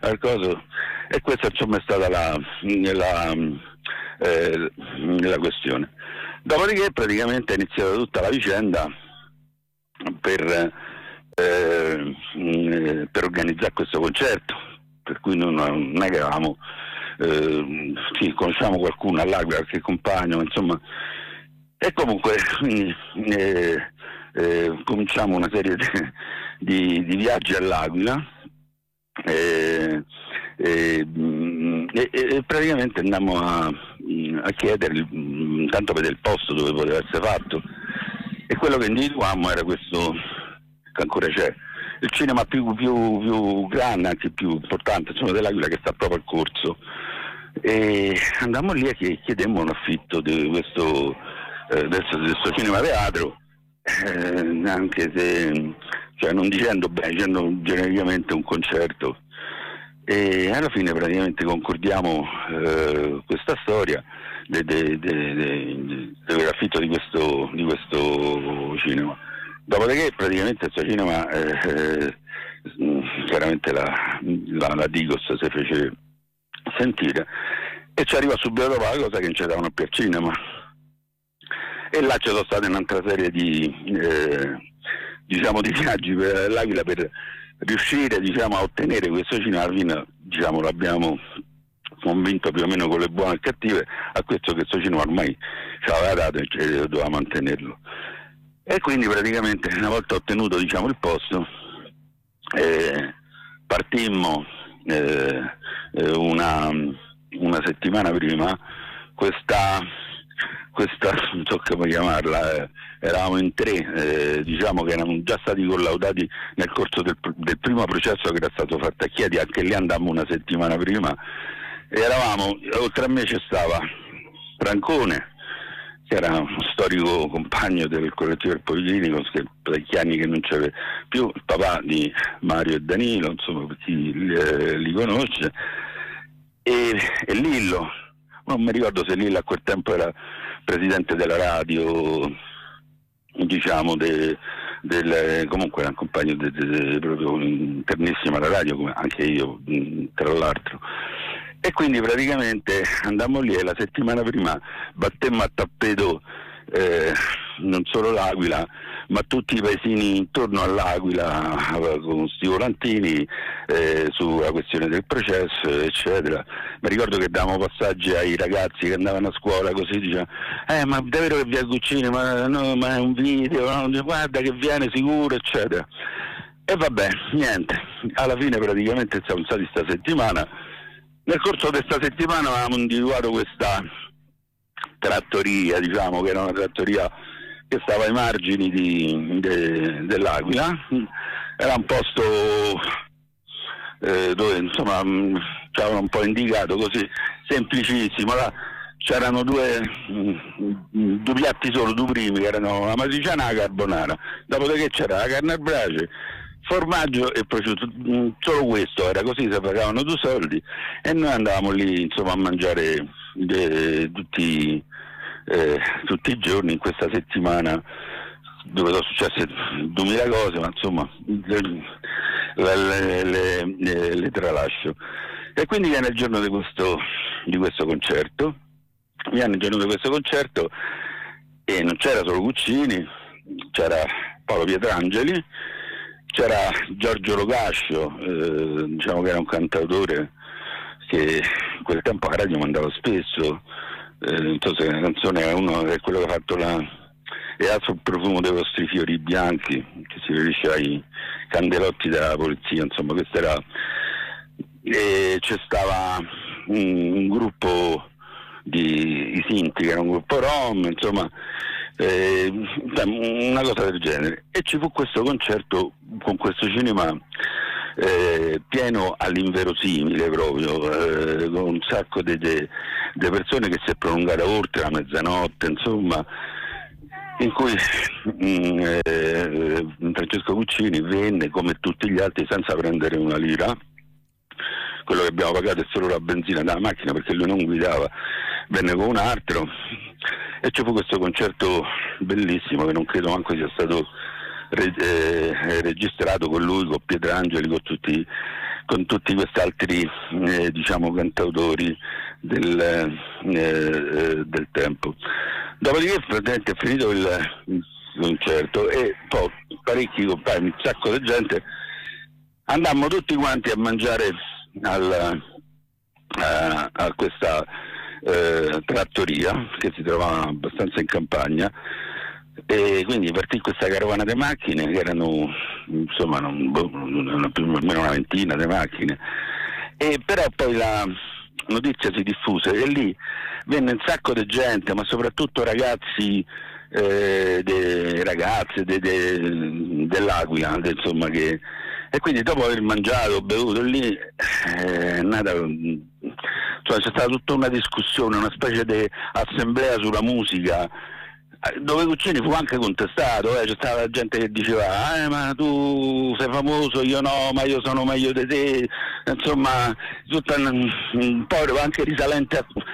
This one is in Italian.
al coso, e questa insomma è stata la questione. Dopodiché praticamente è iniziata tutta la vicenda per organizzare questo concerto, per cui non è che avevamo sì, conosciamo qualcuno all'Aquila, qualche compagno, insomma, e comunque cominciamo una serie di viaggi all'Aquila e praticamente andammo a chiedere intanto per il posto dove poteva essere fatto, e quello che individuammo era questo che ancora c'è, il cinema più grande, anche più importante, insomma, dell'Aquila, che sta proprio al corso, e andammo lì e chiedemmo un affitto di questo cinema teatro, anche se, cioè, non dicendo bene, dicendo genericamente un concerto, e alla fine praticamente concordiamo questa storia dell'affitto di questo cinema. Dopodiché praticamente questo cinema chiaramente la Digos si fece sentire, e ci arriva subito dopo la cosa che non ci davano più al cinema, e là ci sono state un'altra serie di viaggi per l'Aquila per riuscire, diciamo, a ottenere questo cinema. Alla fine, diciamo, l'abbiamo convinto più o meno con le buone e cattive a questo, che questo cinema ormai ci aveva dato e doveva mantenerlo. E quindi praticamente, una volta ottenuto, diciamo, il posto, partimmo una settimana prima. Questa non so come chiamarla, eravamo in tre, diciamo che erano già stati collaudati nel corso del primo processo che era stato fatto a Chieti. Anche lì andammo una settimana prima, e eravamo, oltre a me ci stava Francone, che era uno storico compagno del collettivo del Policlinico, che parecchi anni che non c'era più, il papà di Mario e Danilo, insomma, per chi li conosce, e Lillo. Non mi ricordo se Lillo a quel tempo era presidente della radio, diciamo, comunque era un compagno proprio internissimo alla radio, come anche io, tra l'altro. E quindi praticamente andammo lì, e la settimana prima battemmo a tappeto non solo l'Aquila, ma tutti i paesini intorno all'Aquila, con sti volantini sulla questione del processo, eccetera. Mi ricordo che davamo passaggi ai ragazzi che andavano a scuola, così dicevano: ma è vero che vi Guccini, ma è un video, no? Guarda che viene sicuro, eccetera. E vabbè, niente, alla fine praticamente siamo stati sta settimana. Nel corso di questa settimana avevamo individuato questa trattoria, diciamo, che era una trattoria che stava ai margini dell'Aquila. Era un posto dove, insomma, ci avevano un po' indicato, così, semplicissimo. Là c'erano due piatti solo, due primi, che erano la matriciana e la carbonara. Dopodiché c'era la carne al brace, formaggio e prosciutto, solo questo era, così si pagavano 2 soldi, e noi andavamo lì, insomma, a mangiare tutti i giorni in questa settimana, dove sono successe 2000 cose, ma insomma le tralascio. E quindi viene il giorno di questo concerto, e non c'era solo Guccini, c'era Paolo Pietrangeli, c'era Giorgio Locascio, diciamo che era un cantautore che in quel tempo a radio mandava spesso, non so se la canzone è quello che ha fatto e ha sul profumo dei vostri fiori bianchi, che si riferisce ai candelotti della polizia, insomma. Questo era, e c'è stava un gruppo i Sinti, che era un gruppo rom, insomma, una cosa del genere. E ci fu questo concerto con questo cinema pieno all'inverosimile proprio, con un sacco di persone, che si è prolungata oltre la mezzanotte, insomma, in cui Francesco Guccini venne come tutti gli altri senza prendere una lira. Quello che abbiamo pagato è solo la benzina della macchina, perché lui non guidava, venne con un altro, e ci fu questo concerto bellissimo, che non credo manco sia stato registrato, con lui, con Pietrangeli, con con tutti questi altri cantautori del tempo. Dopodiché praticamente è finito il concerto e poi parecchi compagni, un sacco di gente, andammo tutti quanti a mangiare a questa trattoria che si trovava abbastanza in campagna, e quindi partì questa carovana di macchine che erano insomma almeno una ventina di macchine, e però poi la notizia si diffuse e lì venne un sacco di gente, ma soprattutto ragazzi, ragazze dell'Aquila, insomma, e quindi dopo aver mangiato, bevuto lì, è nata, c'è stata tutta una discussione, una specie di assemblea sulla musica, dove Guccini fu anche contestato, c'è stata la gente che diceva ma tu sei famoso, io no, ma io sono meglio di te, insomma tutta un po' anche risalente